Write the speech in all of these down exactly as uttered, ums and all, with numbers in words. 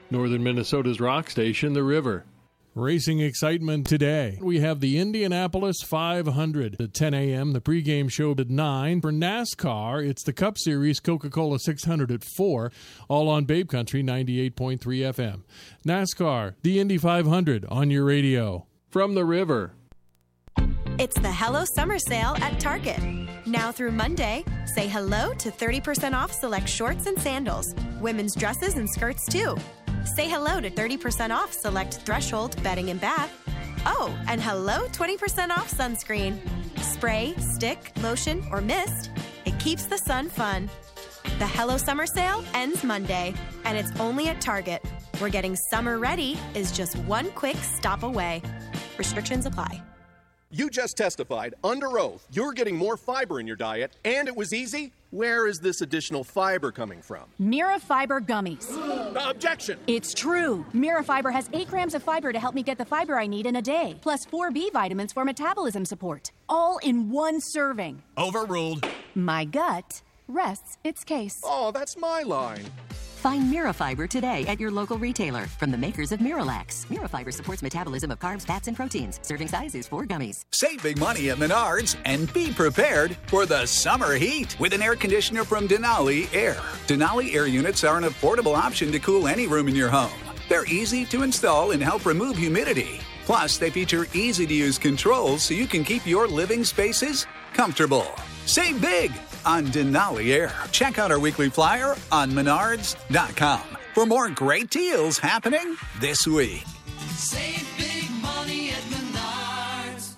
Northern Minnesota's rock station, The River. Racing excitement today. We have the Indianapolis five hundred at ten a.m., the pregame show at nine. For NASCAR, it's the Cup Series Coca-Cola six hundred at four, all on Babe Country ninety-eight point three F M. NASCAR, the Indy five hundred on your radio. From The River. It's the Hello Summer Sale at Target. Now through Monday, say hello to thirty percent off select shorts and sandals, women's dresses and skirts too. Say hello to thirty percent off select Threshold bedding and bath. Oh, and hello twenty percent off sunscreen. Spray, stick, lotion, or mist. It keeps the sun fun. The Hello Summer Sale ends Monday, and it's only at Target, where getting summer ready is just one quick stop away. Restrictions apply. You just testified under oath you're getting more fiber in your diet, and it was easy. Where is this additional fiber coming from? Mirafiber gummies. Objection! It's true. Mirafiber has eight grams of fiber to help me get the fiber I need in a day, plus four B vitamins for metabolism support, all in one serving. Overruled. My gut rests its case. Oh, that's my line. Find Mirafiber today at your local retailer from the makers of Miralax. Mirafiber supports metabolism of carbs, fats, and proteins. Serving size is four gummies. Save big money at Menards and be prepared for the summer heat with an air conditioner from Denali Air. Denali Air units are an affordable option to cool any room in your home. They're easy to install and help remove humidity. Plus, they feature easy-to-use controls so you can keep your living spaces comfortable. Save big on Denali Air. Check out our weekly flyer on menards dot com for more great deals happening this week. Save big money at Menards.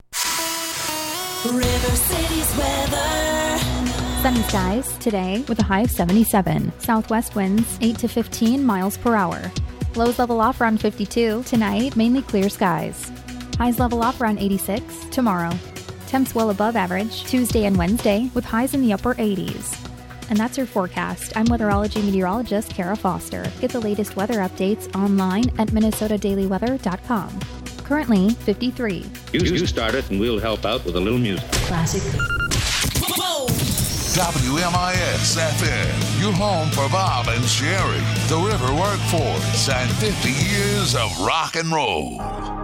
River City's weather. Sunny skies today with a high of seventy-seven. Southwest winds eight to fifteen miles per hour. Lows level off around fifty-two. Tonight, mainly clear skies. Highs level off around eighty-six tomorrow. Temps well above average Tuesday and Wednesday with highs in the upper eighties. And that's your forecast. I'm weatherology meteorologist Kara Foster. Get the latest weather updates online at minnesota daily weather dot com. Currently fifty-three. You, you start it and we'll help out with a little music. Classic. W M I S F M, your home for Bob and Sherry, the River Workforce, and fifty years of rock and roll.